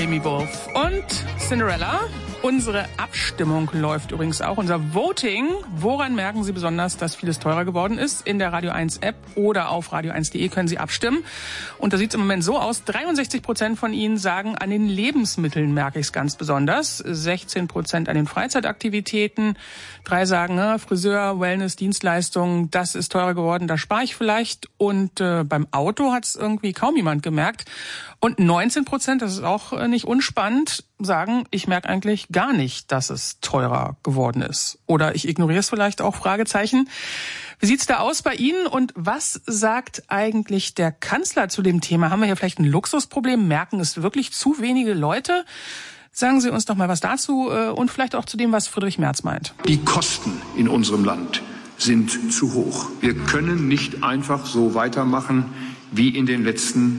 Jimmy Wolf und Cinderella. Unsere Abstimmung läuft übrigens auch. Unser Voting. Woran merken Sie besonders, dass vieles teurer geworden ist? In der Radio 1 App oder auf radio1.de können Sie abstimmen. Und da sieht es im Moment so aus. 63% von Ihnen sagen, an den Lebensmitteln merke ich es ganz besonders. 16% an den Freizeitaktivitäten. 3 sagen, Friseur, Wellness, Dienstleistungen, das ist teurer geworden, da spare ich vielleicht. Und beim Auto hat es irgendwie kaum jemand gemerkt. Und 19%, das ist auch nicht unspannend, sagen, ich merke eigentlich gar nicht, dass es teurer geworden ist. Oder ich ignoriere es vielleicht auch, Fragezeichen. Wie sieht's da aus bei Ihnen? Und was sagt eigentlich der Kanzler zu dem Thema? Haben wir hier vielleicht ein Luxusproblem? Merken es wirklich zu wenige Leute? Sagen Sie uns doch mal was dazu und vielleicht auch zu dem, was Friedrich Merz meint. Die Kosten in unserem Land sind zu hoch. Wir können nicht einfach so weitermachen wie in den letzten